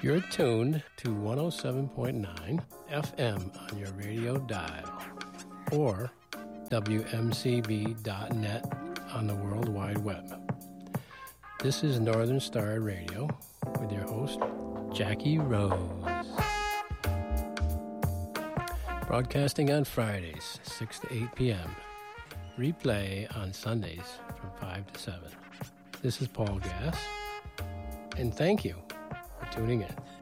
You're tuned to 107.9 FM on your radio dial or WMCB.net on the World Wide Web. This is Northern Star Radio with your host, Jackie Rose. Broadcasting on Fridays, 6 to 8 p.m. Replay on Sundays from 5 to 7. This is Paul Gass, and thank you for tuning in.